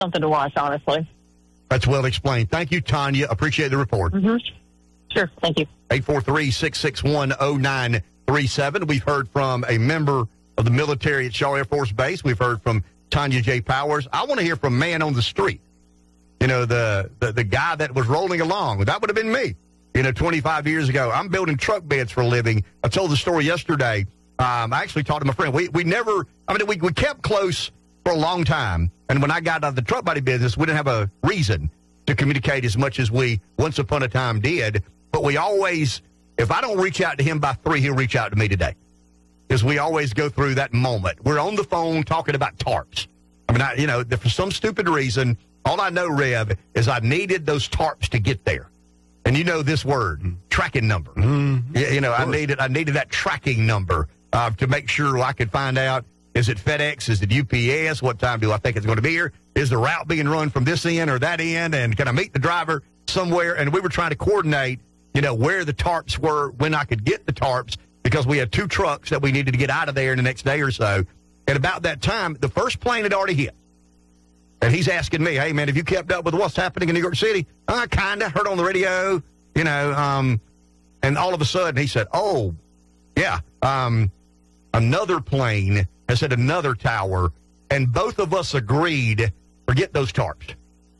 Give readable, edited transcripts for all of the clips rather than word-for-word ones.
something to watch, honestly. That's well explained. Thank you, Tanya. Appreciate the report. Mm-hmm. Sure. Thank you. 843-661-0937. We've heard from a member of the military at Shaw Air Force Base. We've heard from Tanya J. Powers. I want to hear from man on the street. You know, the guy that was rolling along. That would have been me, 25 years ago. I'm building truck beds for a living. I told the story yesterday. I actually talked to my friend. We kept close for a long time. And when I got out of the truck body business, we didn't have a reason to communicate as much as we once upon a time did. But we always, if I don't reach out to him by 3, he'll reach out to me today. Because we always go through that moment. We're on the phone talking about tarps. For some stupid reason, all I know, Rev, is I needed those tarps to get there. And you know this word, tracking number. I needed that tracking number to make sure I could find out, is it FedEx, is it UPS, what time do I think it's going to be here? Is the route being run from this end or that end, and can I meet the driver somewhere? And we were trying to coordinate, where the tarps were, when I could get the tarps, because we had 2 trucks that we needed to get out of there in the next day or so. And about that time, the first plane had already hit. And he's asking me, hey, man, have you kept up with what's happening in New York City? Kind of. Heard on the radio, and all of a sudden he said, oh, yeah, another plane has hit another tower, and both of us agreed, forget those tarps.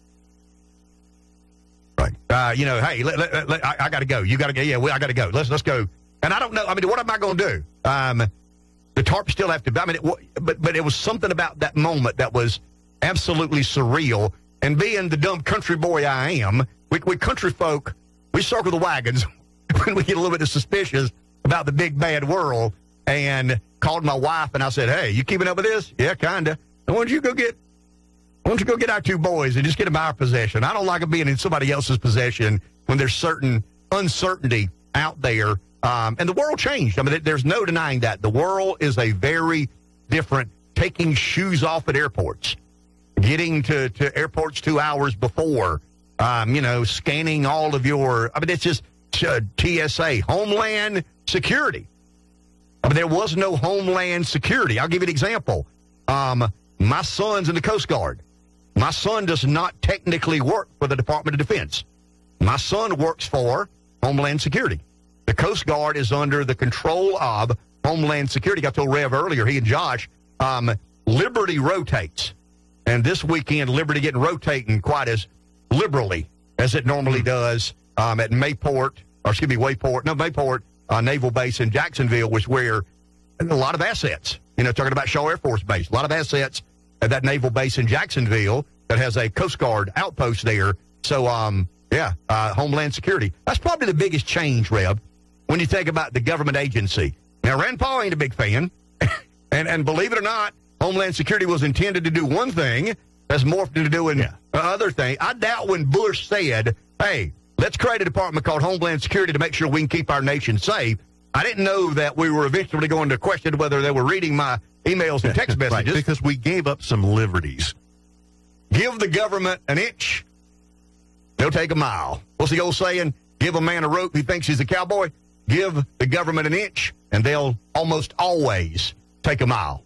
Right. Hey, I got to go. You got to go. Yeah, I got to go. Let's go. And I don't know. What am I going to do? The tarps still have to be. But it was something about that moment that was absolutely surreal. And being the dumb country boy I am, we country folk, we circle the wagons when we get a little bit suspicious about the big bad world. And called my wife and I said, hey, you keeping up with this? Yeah, kind of. Why don't you go get our 2 boys and just get them our possession? I don't like them being in somebody else's possession when there's certain uncertainty out there. And the world changed. There's no denying that. The world is a very different, taking shoes off at airports, getting to airports 2 hours before, scanning all of your, it's just TSA, Homeland Security. There was no Homeland Security. I'll give you an example. My son's in the Coast Guard. My son does not technically work for the Department of Defense. My son works for Homeland Security. The Coast Guard is under the control of Homeland Security. I told Rev earlier, he and Josh, Liberty rotates. And this weekend, Liberty getting rotating quite as liberally as it normally does at Mayport Naval Base in Jacksonville, was where a lot of assets, talking about Shaw Air Force Base, a lot of assets at that naval base in Jacksonville that has a Coast Guard outpost there. So, Homeland Security. That's probably the biggest change, Reb, when you think about the government agency. Now, Rand Paul ain't a big fan, and believe it or not, Homeland Security was intended to do one thing that's morphed into doing other thing. I doubt when Bush said, hey, let's create a department called Homeland Security to make sure we can keep our nation safe. I didn't know that we were eventually going to question whether they were reading my emails and text messages. Right, because we gave up some liberties. Give the government an inch, they'll take a mile. What's the old saying? Give a man a rope, he thinks he's a cowboy. Give the government an inch, and they'll almost always take a mile.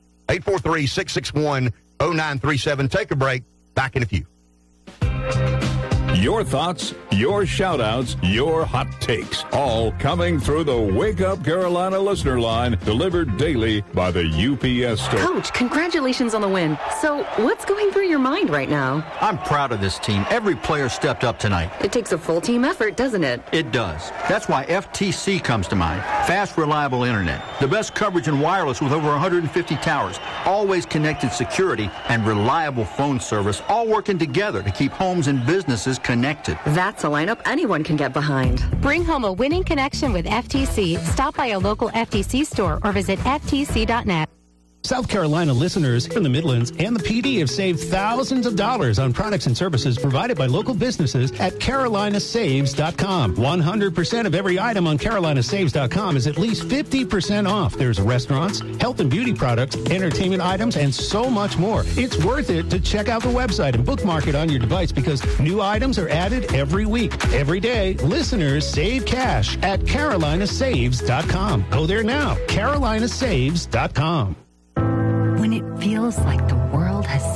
843-661-0937. Take a break. Back in a few. Your thoughts, your shout-outs, your hot takes, all coming through the Wake Up Carolina listener line, delivered daily by the UPS store. Coach, congratulations on the win. So, what's going through your mind right now? I'm proud of this team. Every player stepped up tonight. It takes a full team effort, doesn't it? It does. That's why FTC comes to mind. Fast, reliable internet. The best coverage in wireless with over 150 towers. Always connected security and reliable phone service, all working together to keep homes and businesses connected. That's a lineup anyone can get behind. Bring home a winning connection with FTC. Stop by a local FTC store or visit ftc.net. South Carolina listeners in the Midlands and the PD have saved thousands of dollars on products and services provided by local businesses at carolinasaves.com. 100% of every item on carolinasaves.com is at least 50% off. There's restaurants, health and beauty products, entertainment items, and so much more. It's worth it to check out the website and bookmark it on your device because new items are added every week. Every day, listeners save cash at carolinasaves.com. Go there now, carolinasaves.com. When it feels like the world has